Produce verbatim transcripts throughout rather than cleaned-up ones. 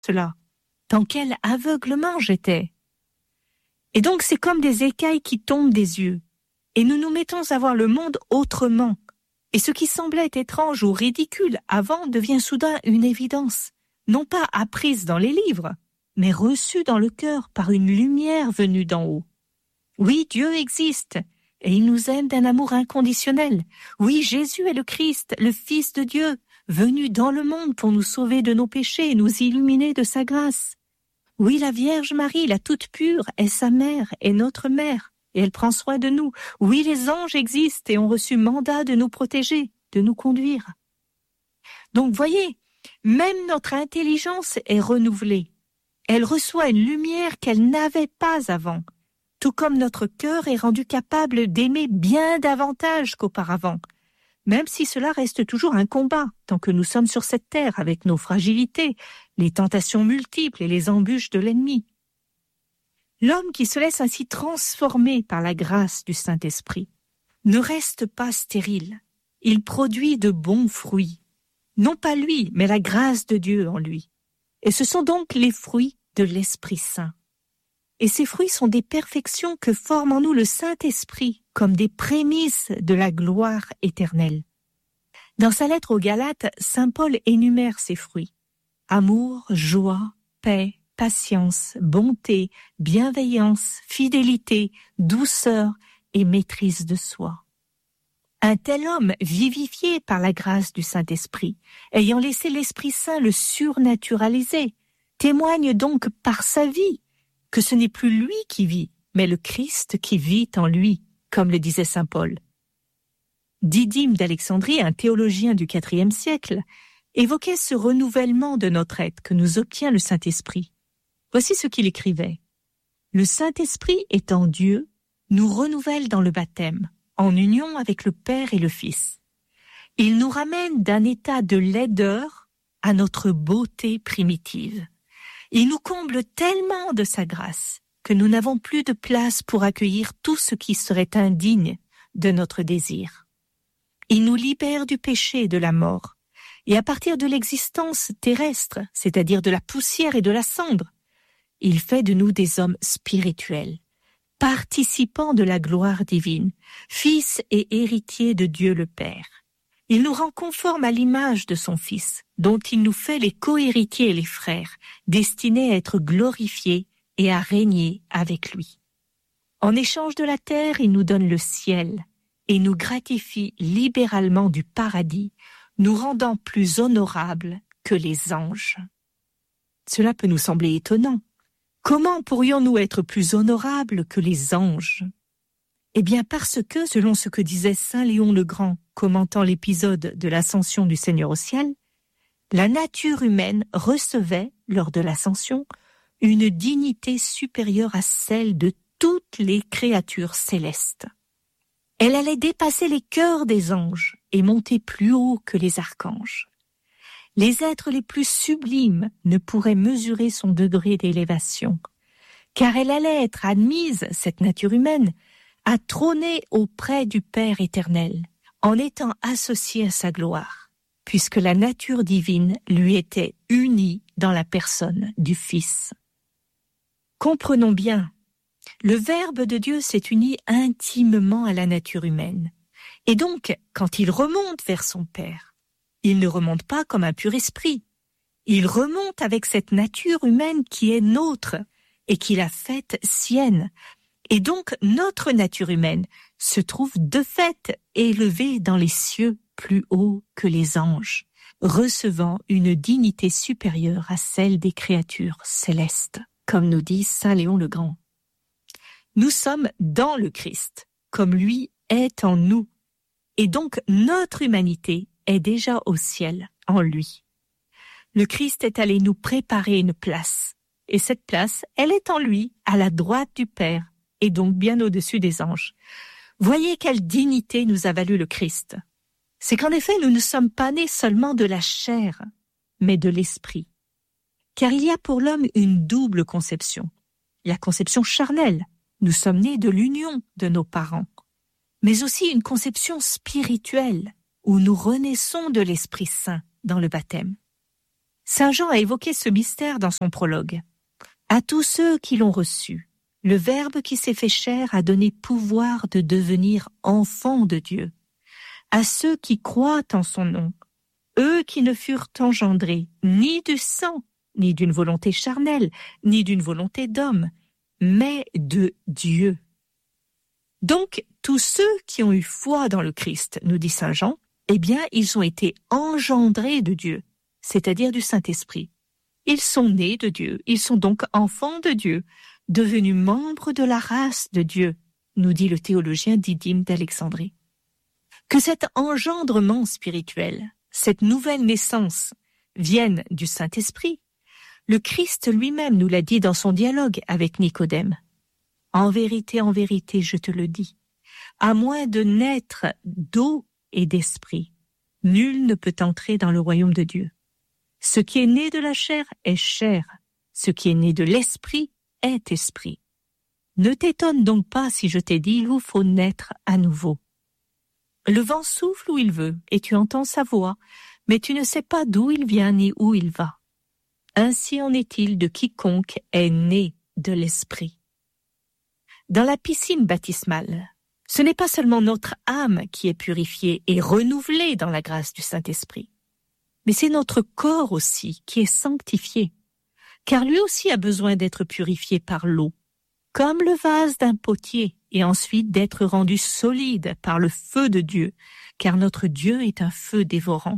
cela? Dans quel aveuglement j'étais? Et donc c'est comme des écailles qui tombent des yeux, et nous nous mettons à voir le monde autrement. Et ce qui semblait étrange ou ridicule avant devient soudain une évidence, non pas apprise dans les livres, mais reçue dans le cœur par une lumière venue d'en haut. Oui, Dieu existe, et il nous aime d'un amour inconditionnel. Oui, Jésus est le Christ, le Fils de Dieu, venu dans le monde pour nous sauver de nos péchés et nous illuminer de sa grâce. Oui, la Vierge Marie, la toute pure, est sa mère et notre mère, et elle prend soin de nous. Oui, les anges existent et ont reçu mandat de nous protéger, de nous conduire. Donc, voyez, même notre intelligence est renouvelée. Elle reçoit une lumière qu'elle n'avait pas avant, tout comme notre cœur est rendu capable d'aimer bien davantage qu'auparavant, même si cela reste toujours un combat tant que nous sommes sur cette terre avec nos fragilités, les tentations multiples et les embûches de l'ennemi. L'homme qui se laisse ainsi transformer par la grâce du Saint-Esprit ne reste pas stérile. Il produit de bons fruits. Non pas lui, mais la grâce de Dieu en lui. Et ce sont donc les fruits de l'Esprit Saint. Et ces fruits sont des perfections que forme en nous le Saint-Esprit comme des prémices de la gloire éternelle. Dans sa lettre aux Galates, saint Paul énumère ces fruits. Amour, joie, paix, patience, bonté, bienveillance, fidélité, douceur et maîtrise de soi. Un tel homme, vivifié par la grâce du Saint-Esprit, ayant laissé l'Esprit Saint le surnaturaliser, témoigne donc par sa vie que ce n'est plus lui qui vit, mais le Christ qui vit en lui, comme le disait saint Paul. Didyme d'Alexandrie, un théologien du quatrième siècle, évoquait ce renouvellement de notre être que nous obtient le Saint-Esprit. Voici ce qu'il écrivait. « Le Saint-Esprit étant Dieu, nous renouvelle dans le baptême, en union avec le Père et le Fils. Il nous ramène d'un état de laideur à notre beauté primitive. Il nous comble tellement de sa grâce que nous n'avons plus de place pour accueillir tout ce qui serait indigne de notre désir. Il nous libère du péché et de la mort, et à partir de l'existence terrestre, c'est-à-dire de la poussière et de la cendre, il fait de nous des hommes spirituels, participants de la gloire divine, fils et héritiers de Dieu le Père. Il nous rend conformes à l'image de son Fils, dont il nous fait les co-héritiers et les frères, destinés à être glorifiés et à régner avec lui. En échange de la terre, il nous donne le ciel et nous gratifie libéralement du paradis, nous rendant plus honorables que les anges. » Cela peut nous sembler étonnant. Comment pourrions-nous être plus honorables que les anges ? Eh bien parce que, selon ce que disait saint Léon le Grand, commentant l'épisode de l'ascension du Seigneur au ciel, la nature humaine recevait, lors de l'ascension, une dignité supérieure à celle de toutes les créatures célestes. Elle allait dépasser les cœurs des anges et monter plus haut que les archanges. Les êtres les plus sublimes ne pourraient mesurer son degré d'élévation, car elle allait être admise, cette nature humaine, à trôner auprès du Père éternel, en étant associée à sa gloire, puisque la nature divine lui était unie dans la personne du Fils. Comprenons bien, le Verbe de Dieu s'est uni intimement à la nature humaine, et donc, quand il remonte vers son Père, il ne remonte pas comme un pur esprit, il remonte avec cette nature humaine qui est nôtre et qu'il a faite sienne. Et donc, notre nature humaine se trouve de fait élevée dans les cieux plus haut que les anges, recevant une dignité supérieure à celle des créatures célestes, comme nous dit saint Léon le Grand. Nous sommes dans le Christ, comme lui est en nous, et donc notre humanité est déjà au ciel en lui. Le Christ est allé nous préparer une place, et cette place, elle est en lui, à la droite du Père, et donc bien au-dessus des anges. Voyez quelle dignité nous a valu le Christ. C'est qu'en effet, nous ne sommes pas nés seulement de la chair, mais de l'esprit. Car il y a pour l'homme une double conception. La conception charnelle, nous sommes nés de l'union de nos parents, mais aussi une conception spirituelle, où nous renaissons de l'Esprit Saint dans le baptême. Saint Jean a évoqué ce mystère dans son prologue. À tous ceux qui l'ont reçu, le Verbe qui s'est fait chair a donné pouvoir de devenir enfants de Dieu. À ceux qui croient en son nom, eux qui ne furent engendrés ni du sang, ni d'une volonté charnelle, ni d'une volonté d'homme, mais de Dieu. Donc, tous ceux qui ont eu foi dans le Christ, nous dit saint Jean, eh bien, ils ont été engendrés de Dieu, c'est-à-dire du Saint-Esprit. Ils sont nés de Dieu, ils sont donc enfants de Dieu, devenus membres de la race de Dieu, nous dit le théologien Didyme d'Alexandrie. Que cet engendrement spirituel, cette nouvelle naissance, vienne du Saint-Esprit, le Christ lui-même nous l'a dit dans son dialogue avec Nicodème. En vérité, en vérité, je te le dis, à moins de naître d'eau et d'esprit, nul ne peut entrer dans le royaume de Dieu. Ce qui est né de la chair est chair, ce qui est né de l'esprit est esprit. Ne t'étonne donc pas si je t'ai dit, il vous faut naître à nouveau. Le vent souffle où il veut, et tu entends sa voix, mais tu ne sais pas d'où il vient ni où il va. Ainsi en est-il de quiconque est né de l'esprit. Dans la piscine baptismale, ce n'est pas seulement notre âme qui est purifiée et renouvelée dans la grâce du Saint-Esprit, mais c'est notre corps aussi qui est sanctifié, car lui aussi a besoin d'être purifié par l'eau, comme le vase d'un potier, et ensuite d'être rendu solide par le feu de Dieu, car notre Dieu est un feu dévorant.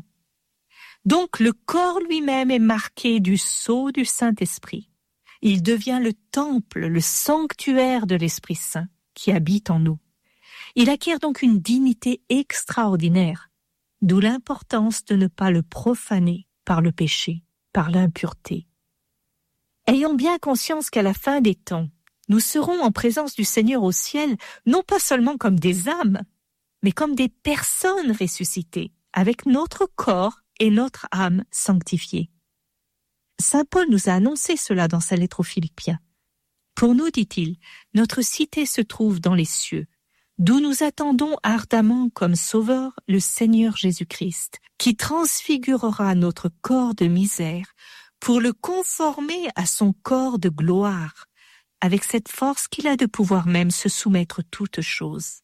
Donc le corps lui-même est marqué du sceau du Saint-Esprit. Il devient le temple, le sanctuaire de l'Esprit Saint qui habite en nous. Il acquiert donc une dignité extraordinaire, d'où l'importance de ne pas le profaner par le péché, par l'impureté. Ayons bien conscience qu'à la fin des temps, nous serons en présence du Seigneur au ciel, non pas seulement comme des âmes, mais comme des personnes ressuscitées, avec notre corps et notre âme sanctifiée. Saint Paul nous a annoncé cela dans sa lettre aux Philippiens. Pour nous, dit-il, notre cité se trouve dans les cieux, d'où nous attendons ardemment comme sauveur le Seigneur Jésus-Christ, qui transfigurera notre corps de misère pour le conformer à son corps de gloire, avec cette force qu'il a de pouvoir même se soumettre toutes choses.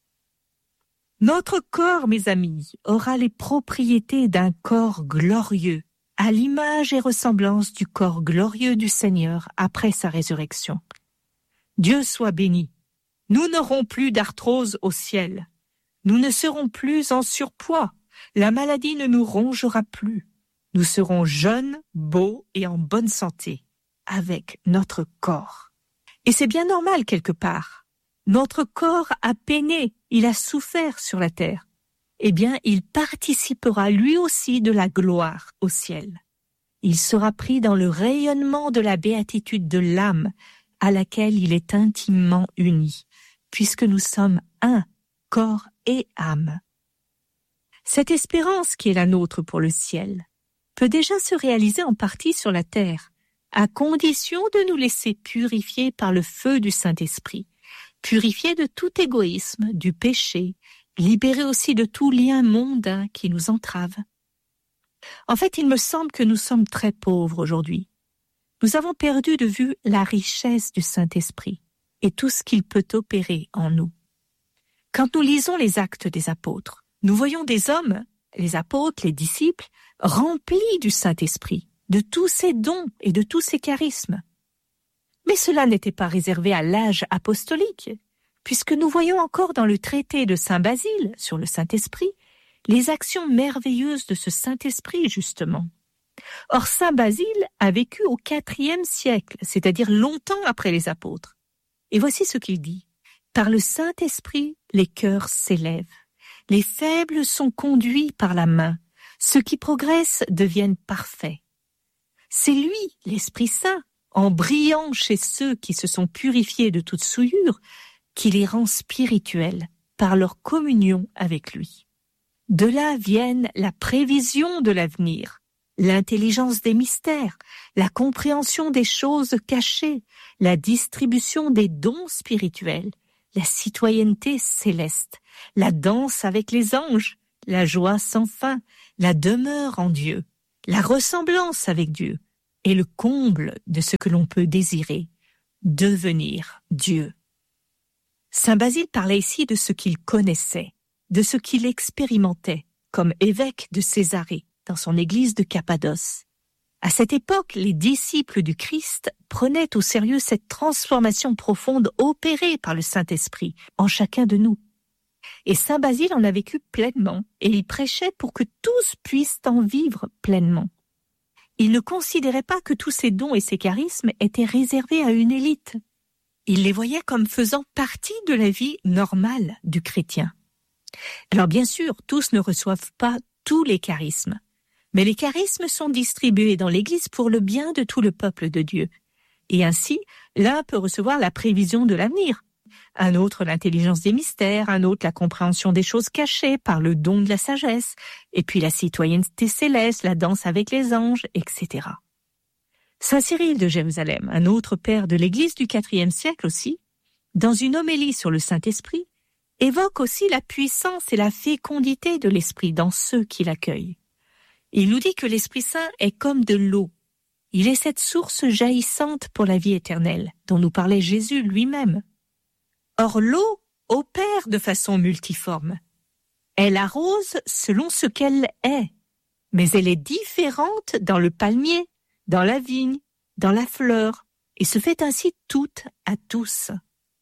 Notre corps, mes amis, aura les propriétés d'un corps glorieux, à l'image et ressemblance du corps glorieux du Seigneur après sa résurrection. Dieu soit béni. Nous n'aurons plus d'arthrose au ciel. Nous ne serons plus en surpoids. La maladie ne nous rongera plus. Nous serons jeunes, beaux et en bonne santé, avec notre corps. Et c'est bien normal quelque part. Notre corps a peiné, il a souffert sur la terre. Eh bien, il participera lui aussi de la gloire au ciel. Il sera pris dans le rayonnement de la béatitude de l'âme à laquelle il est intimement uni, puisque nous sommes un, corps et âme. Cette espérance qui est la nôtre pour le ciel peut déjà se réaliser en partie sur la terre, à condition de nous laisser purifier par le feu du Saint-Esprit, purifier de tout égoïsme, du péché, libérer aussi de tout lien mondain qui nous entrave. En fait, il me semble que nous sommes très pauvres aujourd'hui. Nous avons perdu de vue la richesse du Saint-Esprit et tout ce qu'il peut opérer en nous. Quand nous lisons les actes des apôtres, nous voyons des hommes, les apôtres, les disciples, remplis du Saint-Esprit, de tous ses dons et de tous ses charismes. Mais cela n'était pas réservé à l'âge apostolique, puisque nous voyons encore dans le traité de saint Basile sur le Saint-Esprit les actions merveilleuses de ce Saint-Esprit, justement. Or, saint Basile a vécu au quatrième siècle, c'est-à-dire longtemps après les apôtres. Et voici ce qu'il dit. « Par le Saint-Esprit, les cœurs s'élèvent. Les faibles sont conduits par la main. Ceux qui progressent deviennent parfaits. C'est lui, l'Esprit Saint, en brillant chez ceux qui se sont purifiés de toute souillure, qui les rend spirituels par leur communion avec lui. De là viennent la prévision de l'avenir, l'intelligence des mystères, la compréhension des choses cachées, la distribution des dons spirituels, la citoyenneté céleste, la danse avec les anges, la joie sans fin, la demeure en Dieu, la ressemblance avec Dieu, est le comble de ce que l'on peut désirer, devenir Dieu. Saint Basile parlait ici de ce qu'il connaissait, de ce qu'il expérimentait, comme évêque de Césarée, dans son église de Cappadoce. À cette époque, les disciples du Christ prenaient au sérieux cette transformation profonde opérée par le Saint-Esprit en chacun de nous. Et Saint Basile en a vécu pleinement, et il prêchait pour que tous puissent en vivre pleinement. Il ne considérait pas que tous ces dons et ces charismes étaient réservés à une élite. Il les voyait comme faisant partie de la vie normale du chrétien. Alors bien sûr, tous ne reçoivent pas tous les charismes, mais les charismes sont distribués dans l'Église pour le bien de tout le peuple de Dieu. Et ainsi, l'un peut recevoir la prévision de l'avenir, un autre l'intelligence des mystères, un autre la compréhension des choses cachées par le don de la sagesse, et puis la citoyenneté céleste, la danse avec les anges, et cetera. Saint Cyril de Jérusalem, un autre père de l'Église du quatrième siècle aussi, dans une homélie sur le Saint-Esprit, évoque aussi la puissance et la fécondité de l'Esprit dans ceux qui l'accueillent. Il nous dit que l'Esprit Saint est comme de l'eau. Il est cette source jaillissante pour la vie éternelle, dont nous parlait Jésus lui-même. Or, l'eau opère de façon multiforme. Elle arrose selon ce qu'elle est, mais elle est différente dans le palmier, dans la vigne, dans la fleur, et se fait ainsi toute à tous.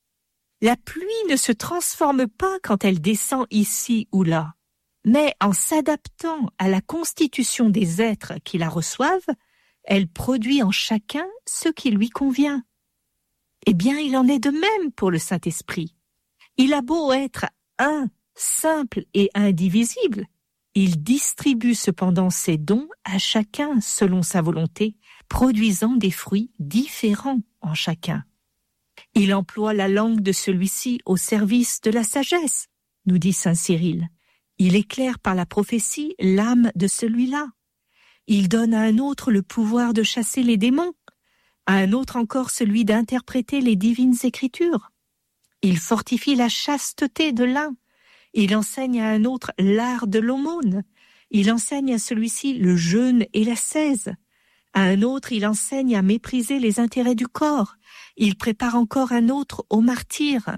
La pluie ne se transforme pas quand elle descend ici ou là, mais en s'adaptant à la constitution des êtres qui la reçoivent, elle produit en chacun ce qui lui convient. Eh bien, il en est de même pour le Saint-Esprit. Il a beau être un, simple et indivisible, il distribue cependant ses dons à chacun selon sa volonté, produisant des fruits différents en chacun. Il emploie la langue de celui-ci au service de la sagesse, nous dit saint Cyril. Il éclaire par la prophétie l'âme de celui-là. Il donne à un autre le pouvoir de chasser les démons, à un autre encore celui d'interpréter les divines écritures. Il fortifie la chasteté de l'un. Il enseigne à un autre l'art de l'aumône. Il enseigne à celui-ci le jeûne et l'ascèse. À un autre, il enseigne à mépriser les intérêts du corps. Il prépare encore un autre au martyre.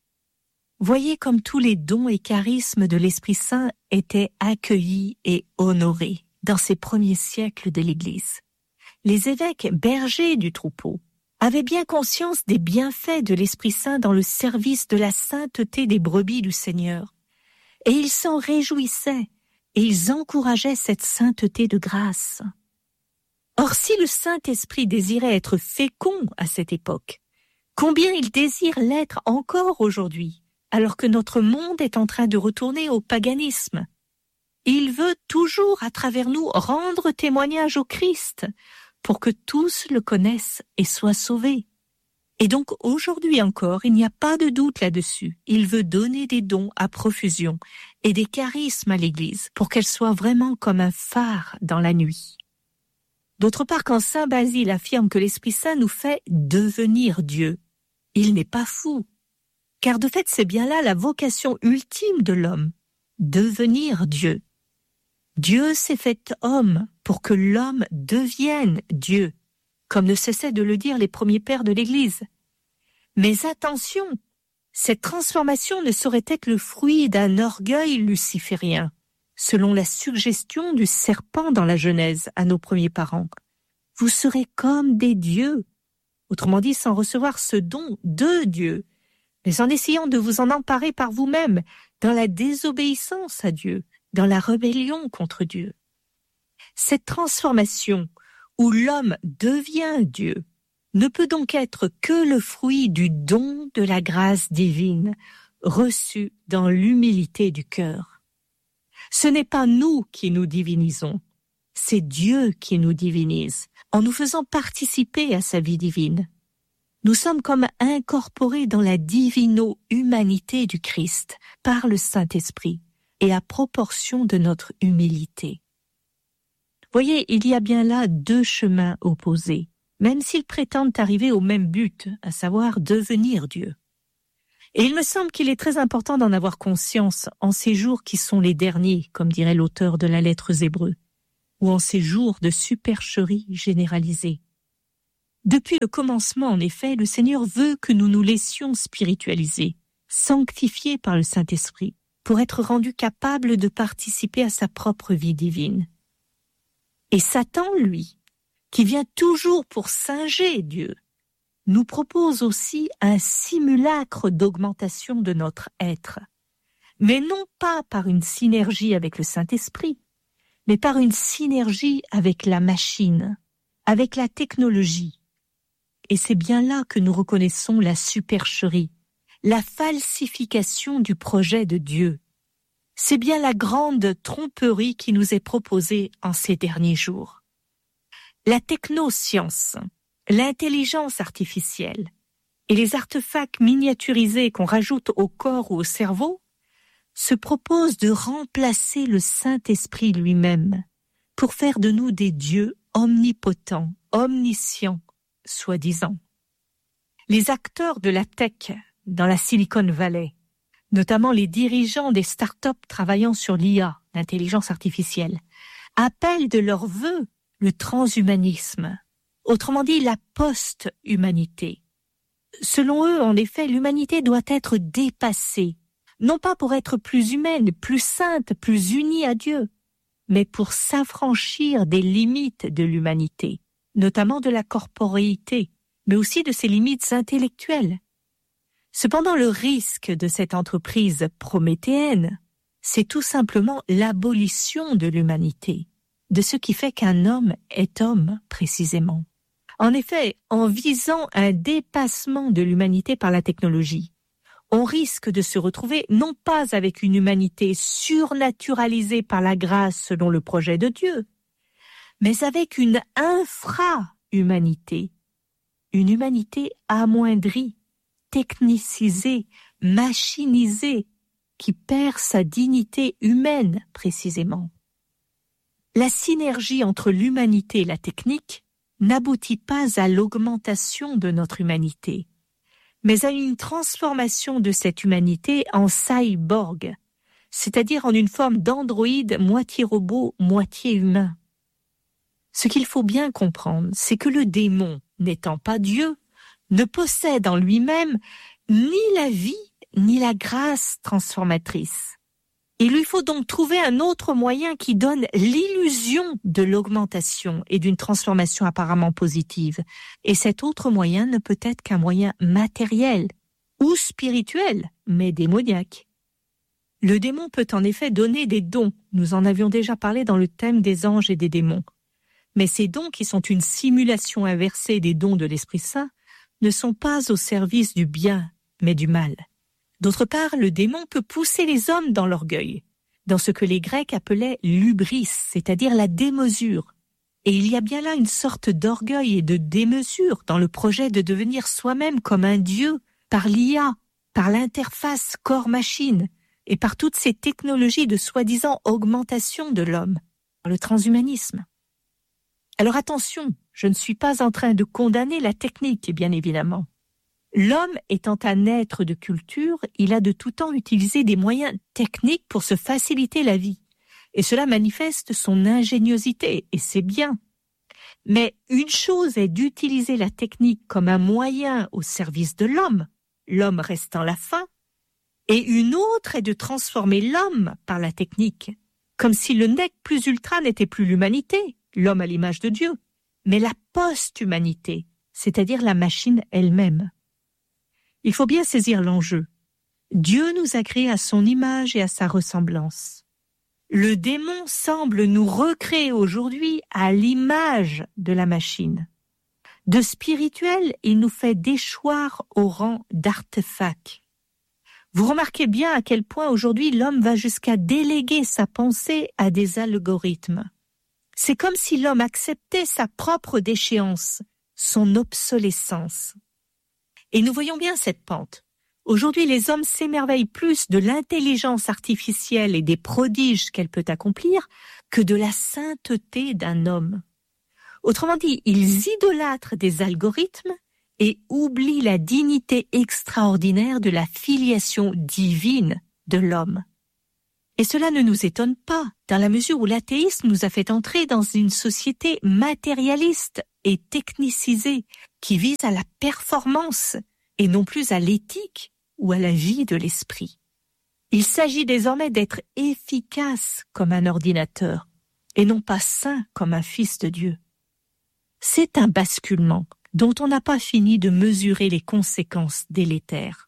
Voyez comme tous les dons et charismes de l'Esprit Saint étaient accueillis et honorés dans ces premiers siècles de l'Église. Les évêques bergers du troupeau avaient bien conscience des bienfaits de l'Esprit Saint dans le service de la sainteté des brebis du Seigneur. Et ils s'en réjouissaient et ils encourageaient cette sainteté de grâce. Or, si le Saint-Esprit désirait être fécond à cette époque, combien il désire l'être encore aujourd'hui, alors que notre monde est en train de retourner au paganisme. Il veut toujours, à travers nous, rendre témoignage au Christ, pour que tous le connaissent et soient sauvés. Et donc, aujourd'hui encore, il n'y a pas de doute là-dessus. Il veut donner des dons à profusion et des charismes à l'Église, pour qu'elle soit vraiment comme un phare dans la nuit. D'autre part, quand saint Basile affirme que l'Esprit Saint nous fait devenir Dieu, il n'est pas fou. Car de fait, c'est bien là la vocation ultime de l'homme, devenir Dieu. Dieu s'est fait homme pour que l'homme devienne Dieu, comme ne cessaient de le dire les premiers pères de l'Église. Mais attention, cette transformation ne saurait être le fruit d'un orgueil luciférien, selon la suggestion du serpent dans la Genèse à nos premiers parents. Vous serez comme des dieux, autrement dit sans recevoir ce don de Dieu, mais en essayant de vous en emparer par vous-même, dans la désobéissance à Dieu, dans la rébellion contre Dieu. Cette transformation, où l'homme devient Dieu, ne peut donc être que le fruit du don de la grâce divine, reçu dans l'humilité du cœur. Ce n'est pas nous qui nous divinisons, c'est Dieu qui nous divinise, en nous faisant participer à sa vie divine. Nous sommes comme incorporés dans la divino-humanité du Christ par le Saint-Esprit et à proportion de notre humilité. Voyez, il y a bien là deux chemins opposés, même s'ils prétendent arriver au même but, à savoir devenir Dieu. Et il me semble qu'il est très important d'en avoir conscience en ces jours qui sont les derniers, comme dirait l'auteur de la lettre aux Hébreux. ou en ces jours de supercherie généralisée. Depuis le commencement, en effet, le Seigneur veut que nous nous laissions spiritualiser, sanctifiés par le Saint-Esprit, pour être rendus capables de participer à sa propre vie divine. Et Satan, lui, qui vient toujours pour singer Dieu, nous propose aussi un simulacre d'augmentation de notre être, mais non pas par une synergie avec le Saint-Esprit, mais par une synergie avec la machine, avec la technologie. Et c'est bien là que nous reconnaissons la supercherie, la falsification du projet de Dieu. C'est bien la grande tromperie qui nous est proposée en ces derniers jours. La technoscience, l'intelligence artificielle et les artefacts miniaturisés qu'on rajoute au corps ou au cerveau se proposent de remplacer le Saint-Esprit lui-même pour faire de nous des dieux omnipotents, omniscients, soi-disant. Les acteurs de la tech dans la Silicon Valley, notamment les dirigeants des startups travaillant sur l'I A, l'intelligence artificielle, appellent de leur vœu le transhumanisme, autrement dit la post-humanité. Selon eux, en effet, l'humanité doit être dépassée, non pas pour être plus humaine, plus sainte, plus unie à Dieu, mais pour s'affranchir des limites de l'humanité, notamment de la corporéité, mais aussi de ses limites intellectuelles. Cependant, le risque de cette entreprise prométhéenne, c'est tout simplement l'abolition de l'humanité, de ce qui fait qu'un homme est homme, précisément. En effet, en visant un dépassement de l'humanité par la technologie, on risque de se retrouver non pas avec une humanité surnaturalisée par la grâce selon le projet de Dieu, mais avec une infra-humanité, une humanité amoindrie, technicisée, machinisée, qui perd sa dignité humaine précisément. La synergie entre l'humanité et la technique n'aboutit pas à l'augmentation de notre humanité, mais à une transformation de cette humanité en cyborg, c'est-à-dire en une forme d'androïde moitié robot, moitié humain. Ce qu'il faut bien comprendre, c'est que le démon, n'étant pas Dieu, ne possède en lui-même ni la vie ni la grâce transformatrice. Il lui faut donc trouver un autre moyen qui donne l'illusion de l'augmentation et d'une transformation apparemment positive. Et cet autre moyen ne peut être qu'un moyen matériel ou spirituel, mais démoniaque. Le démon peut en effet donner des dons. Nous en avions déjà parlé dans le thème des anges et des démons. Mais ces dons, qui sont une simulation inversée des dons de l'Esprit Saint, ne sont pas au service du bien, mais du mal. D'autre part, le démon peut pousser les hommes dans l'orgueil, dans ce que les Grecs appelaient l'hubris, c'est-à-dire la démesure. Et il y a bien là une sorte d'orgueil et de démesure dans le projet de devenir soi-même comme un dieu par l'I A, par l'interface corps-machine et par toutes ces technologies de soi-disant augmentation de l'homme, par le transhumanisme. Alors attention, je ne suis pas en train de condamner la technique, bien évidemment. L'homme étant un être de culture, il a de tout temps utilisé des moyens techniques pour se faciliter la vie. Et cela manifeste son ingéniosité, et c'est bien. Mais une chose est d'utiliser la technique comme un moyen au service de l'homme, l'homme restant la fin, et une autre est de transformer l'homme par la technique, comme si le nec plus ultra n'était plus l'humanité, l'homme à l'image de Dieu, mais la post-humanité, c'est-à-dire la machine elle-même. Il faut bien saisir l'enjeu. Dieu nous a créés à son image et à sa ressemblance. Le démon semble nous recréer aujourd'hui à l'image de la machine. De spirituel, il nous fait déchoir au rang d'artefact. Vous remarquez bien à quel point aujourd'hui l'homme va jusqu'à déléguer sa pensée à des algorithmes. C'est comme si l'homme acceptait sa propre déchéance, son obsolescence. Et nous voyons bien cette pente. Aujourd'hui, les hommes s'émerveillent plus de l'intelligence artificielle et des prodiges qu'elle peut accomplir que de la sainteté d'un homme. Autrement dit, ils idolâtrent des algorithmes et oublient la dignité extraordinaire de la filiation divine de l'homme. Et cela ne nous étonne pas, dans la mesure où l'athéisme nous a fait entrer dans une société matérialiste et technicisée, qui vise à la performance et non plus à l'éthique ou à la vie de l'esprit. Il s'agit désormais d'être efficace comme un ordinateur et non pas saint comme un fils de Dieu. C'est un basculement dont on n'a pas fini de mesurer les conséquences délétères.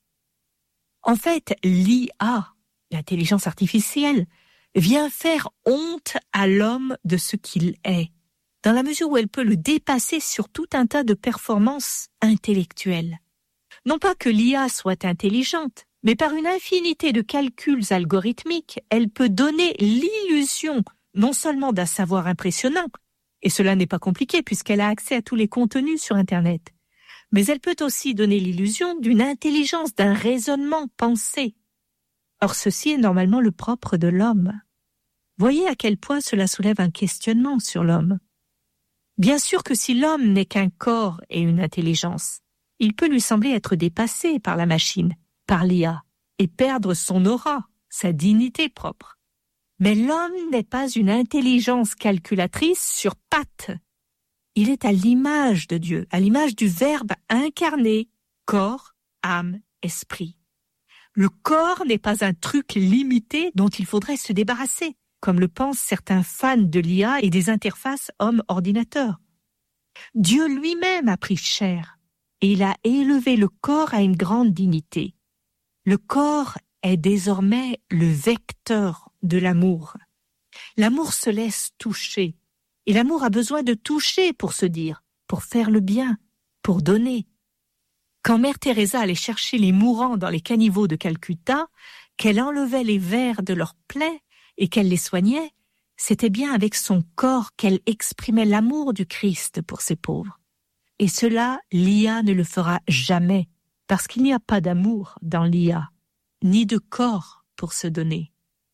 En fait, l'I A, l'intelligence artificielle, vient faire honte à l'homme de ce qu'il est, dans la mesure où elle peut le dépasser sur tout un tas de performances intellectuelles. Non pas que l'I A soit intelligente, mais par une infinité de calculs algorithmiques, elle peut donner l'illusion non seulement d'un savoir impressionnant, et cela n'est pas compliqué puisqu'elle a accès à tous les contenus sur Internet, mais elle peut aussi donner l'illusion d'une intelligence, d'un raisonnement pensé. Or, ceci est normalement le propre de l'homme. Voyez à quel point cela soulève un questionnement sur l'homme. Bien sûr que si l'homme n'est qu'un corps et une intelligence, il peut lui sembler être dépassé par la machine, par l'I A, et perdre son aura, sa dignité propre. Mais l'homme n'est pas une intelligence calculatrice sur pattes. Il est à l'image de Dieu, à l'image du Verbe incarné, corps, âme, esprit. Le corps n'est pas un truc limité dont il faudrait se débarrasser, comme le pensent certains fans de l'I A et des interfaces homme-ordinateur. Dieu lui-même a pris chair et il a élevé le corps à une grande dignité. Le corps est désormais le vecteur de l'amour. L'amour se laisse toucher et l'amour a besoin de toucher pour se dire, pour faire le bien, pour donner. Quand Mère Teresa allait chercher les mourants dans les caniveaux de Calcutta, qu'elle enlevait les vers de leurs plaies et qu'elle les soignait, c'était bien avec son corps qu'elle exprimait l'amour du Christ pour ces pauvres. Et cela, l'I A ne le fera jamais, parce qu'il n'y a pas d'amour dans l'I A, ni de corps pour se donner.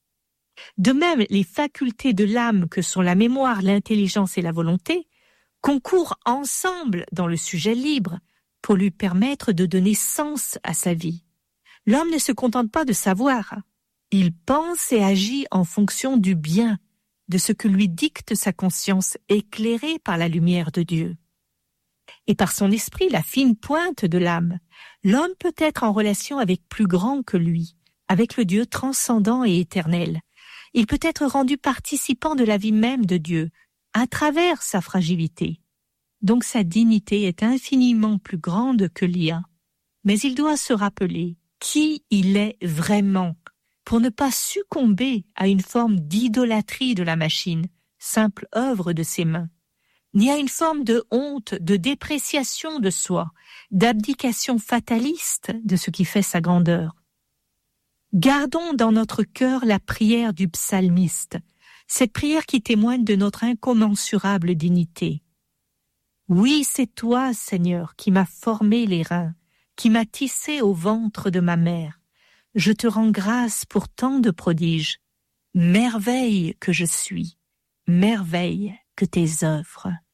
De même, les facultés de l'âme que sont la mémoire, l'intelligence et la volonté concourent ensemble dans le sujet libre pour lui permettre de donner sens à sa vie. L'homme ne se contente pas de savoir, il pense et agit en fonction du bien, de ce que lui dicte sa conscience éclairée par la lumière de Dieu. Et par son esprit, la fine pointe de l'âme, l'homme peut être en relation avec plus grand que lui, avec le Dieu transcendant et éternel. Il peut être rendu participant de la vie même de Dieu, à travers sa fragilité. Donc sa dignité est infiniment plus grande que l'I A. Mais il doit se rappeler qui il est vraiment, pour ne pas succomber à une forme d'idolâtrie de la machine, simple œuvre de ses mains, ni à une forme de honte, de dépréciation de soi, d'abdication fataliste de ce qui fait sa grandeur. Gardons dans notre cœur la prière du psalmiste, cette prière qui témoigne de notre incommensurable dignité. Oui, c'est toi, Seigneur, qui m'as formé les reins, qui m'as tissé au ventre de ma mère. Je te rends grâce pour tant de prodiges. Merveille que je suis, merveille que tes œuvres.